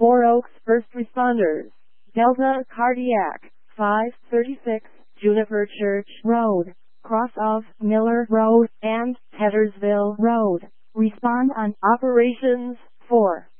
4 Oaks First Responders, Delta Cardiac, 536 Juniper Church Road, cross of Miller Road and Teddersville Road. Respond on Operations 4.